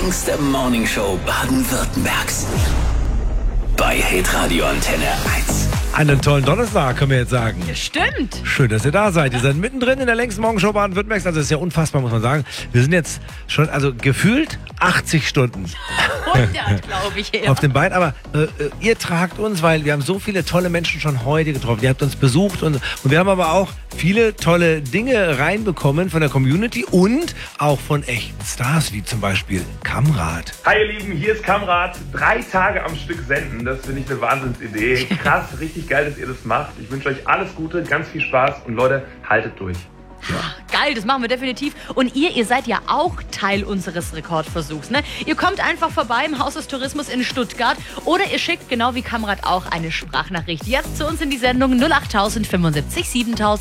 längste Morningshow Baden-Württembergs. Bei Hitradio Antenne 1. Einen tollen Donnerstag, können wir jetzt sagen. Ja, stimmt. Schön, dass ihr da seid. Ihr seid mittendrin in der längsten Morgenshow Baden-Württembergs. Also das ist ja unfassbar, muss man sagen. Wir sind jetzt schon, also gefühlt 80 Stunden 100, glaube ich. Ja. auf dem Bein. Aber ihr tragt uns, weil wir haben so viele tolle Menschen schon heute getroffen. Ihr habt uns besucht und wir haben aber auch viele tolle Dinge reinbekommen von der Community und auch von echten Stars, wie zum Beispiel Kamrat. Hi ihr Lieben, hier ist Kamrat. 3 Tage am Stück senden, das finde ich eine Wahnsinnsidee. Krass, richtig geil, dass ihr das macht. Ich wünsche euch alles Gute, ganz viel Spaß und Leute, haltet durch. Geil, das machen wir definitiv. Und ihr seid ja auch Teil unseres Rekordversuchs. Ne? Ihr kommt einfach vorbei im Haus des Tourismus in Stuttgart oder ihr schickt genau wie Kamrat auch eine Sprachnachricht. Jetzt zu uns in die Sendung 08000 75 7000.